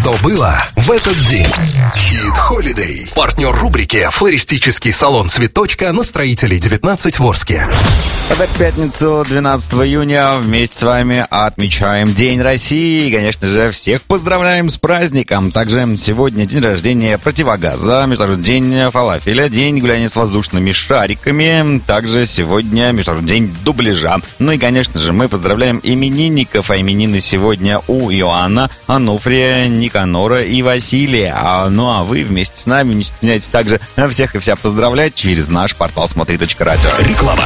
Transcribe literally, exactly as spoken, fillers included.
что было в этот день. Хит Холидей. Партнер рубрики «Флористический салон Цветочка» на Строителей девятнадцать в Орске. В эту пятницу, двенадцатого июня, вместе с вами отмечаем День России. И, конечно же, всех поздравляем с праздником. Также сегодня день рождения противогаза, Международный день фалафеля, день гуляния с воздушными шариками. Также сегодня Международный день дубляжа. Ну и, конечно же, мы поздравляем именинников, а именины сегодня у Иоанна, Ануфрия, Никанора и Василия. А, ну а вы вместе с нами не стесняйтесь также всех и вся поздравлять через наш портал смотри точка радио. Реклама.